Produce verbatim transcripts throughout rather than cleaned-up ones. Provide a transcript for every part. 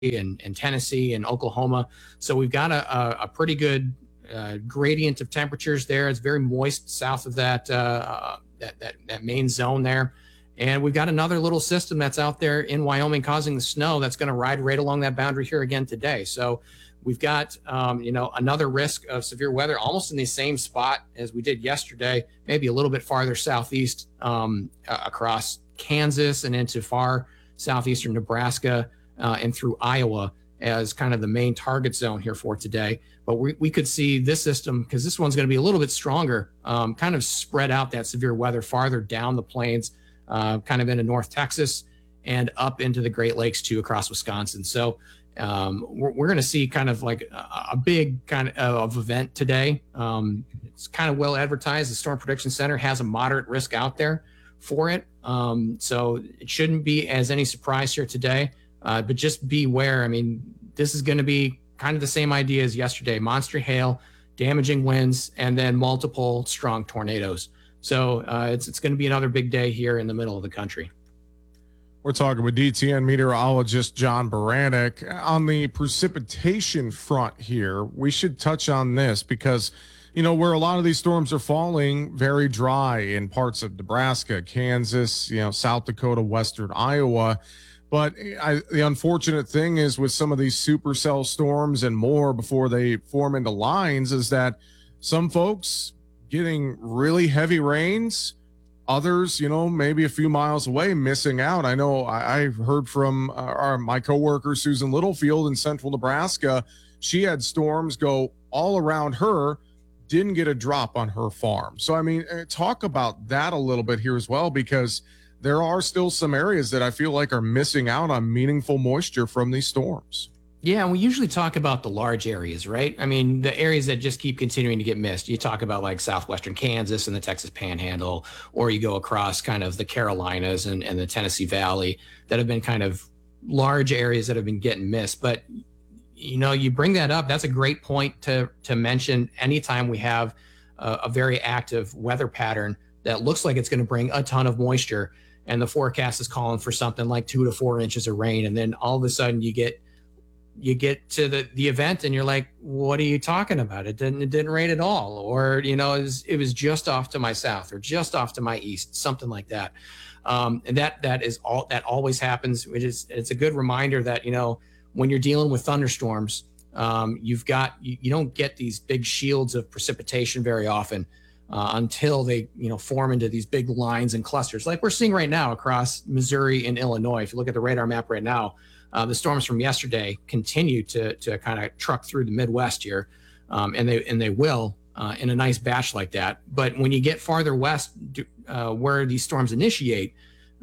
and, and Tennessee and Oklahoma. So we've got a, a, a pretty good uh, gradient of temperatures there. It's very moist south of that, uh, that, that, that main zone there. And we've got another little system that's out there in Wyoming causing the snow that's going to ride right along that boundary here again today. So we've got, um, you know, another risk of severe weather almost in the same spot as we did yesterday, maybe a little bit farther southeast um, uh, across Kansas and into far southeastern Nebraska uh, and through Iowa as kind of the main target zone here for today. But we, we could see this system, because this one's going to be a little bit stronger, um, kind of spread out that severe weather farther down the plains, uh, kind of into North Texas and up into the Great Lakes too across Wisconsin. So um, we're, we're going to see kind of like a, a big kind of event today. Um, it's kind of well advertised. The Storm Prediction Center has a moderate risk out there for it. Um, so it shouldn't be as any surprise here today, uh, but just beware. I mean, this is going to be kind of the same idea as yesterday: monster hail, damaging winds, and then multiple strong tornadoes. So uh, it's, it's going to be another big day here in the middle of the country. We're talking with D T N meteorologist John Baranek. On the precipitation front here, we should touch on this because, you know, where a lot of these storms are falling, very dry in parts of Nebraska, Kansas, you know, South Dakota, western Iowa. But I, the unfortunate thing is with some of these supercell storms and more before they form into lines is that some folks getting really heavy rains, others, you know, maybe a few miles away missing out. I know I, I've heard from uh, our, my coworker, Susan Littlefield in central Nebraska. She had storms go all around her, didn't get a drop on her farm. So, I mean, talk about that a little bit here as well, because there are still some areas that I feel like are missing out on meaningful moisture from these storms. Yeah, and we usually talk about the large areas, right? I mean, the areas that just keep continuing to get missed. You talk about like southwestern Kansas and the Texas Panhandle, or you go across kind of the Carolinas and, and the Tennessee Valley that have been kind of large areas that have been getting missed. But, you know, you bring that up, that's a great point to, to mention anytime we have a, a very active weather pattern that looks like it's going to bring a ton of moisture, and the forecast is calling for something like two to four inches of rain. And then all of a sudden you get you get to the, the event and you're like, what are you talking about? It didn't, it didn't rain at all. Or, you know, it was, it was just off to my south or just off to my east, something like that. Um, and that, that is all that always happens. It is, it's a good reminder that, you know, when you're dealing with thunderstorms, um, you've got, you, you don't get these big shields of precipitation very often uh, until they, you know, form into these big lines and clusters like we're seeing right now across Missouri and Illinois. If you look at the radar map right now, Uh, the storms from yesterday continue to to kind of truck through the Midwest here, um, and they and they will uh, in a nice batch like that. But when you get farther west, uh, where these storms initiate,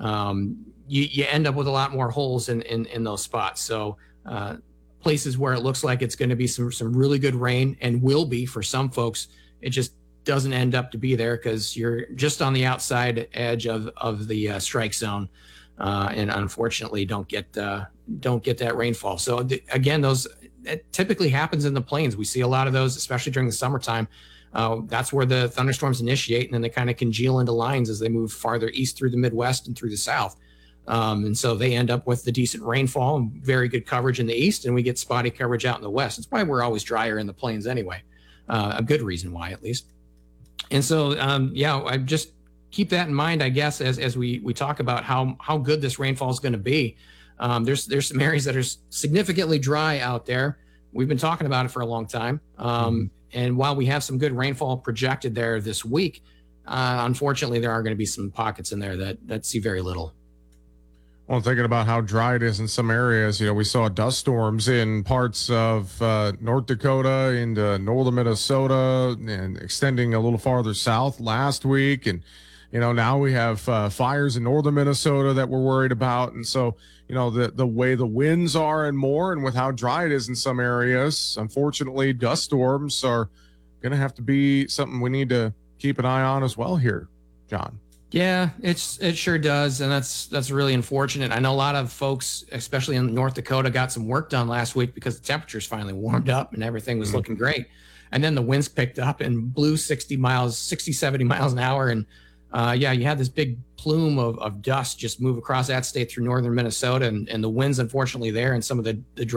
um, you, you end up with a lot more holes in in, in those spots. So uh, places where it looks like it's going to be some some really good rain, and will be for some folks, it just doesn't end up to be there because you're just on the outside edge of of the uh, strike zone. Uh, and unfortunately don't get uh, don't get that rainfall. So th- again, those it typically happens in the plains. We see a lot of those, especially during the summertime. Uh, that's where the thunderstorms initiate, and then they kind of congeal into lines as they move farther east through the Midwest and through the South. Um, and so they end up with the decent rainfall and very good coverage in the east, and we get spotty coverage out in the west. It's why we're always drier in the plains anyway. Uh, a good reason why, at least. And so, um, yeah, I just keep that in mind, I guess, as as we we talk about how how good this rainfall is going to be. Um, there's there's some areas that are significantly dry out there. We've been talking about it for a long time. Um, mm-hmm. And while we have some good rainfall projected there this week, uh, unfortunately, there are going to be some pockets in there that that see very little. Well, thinking about how dry it is in some areas, you know, we saw dust storms in parts of uh, North Dakota into northern Minnesota and extending a little farther south last week. And you know, now we have uh, fires in northern Minnesota that we're worried about. And so, you know, the, the way the winds are and more, and with how dry it is in some areas, unfortunately, dust storms are going to have to be something we need to keep an eye on as well here, John. Yeah, it's it sure does. And that's that's really unfortunate. I know a lot of folks, especially in North Dakota, got some work done last week because the temperatures finally warmed up and everything was mm-hmm. looking great. And then the winds picked up and blew sixty miles, sixty, seventy miles an hour. And uh, yeah, you had this big plume of, of dust just move across that state through northern Minnesota, and, and the winds, unfortunately, there and some of the, the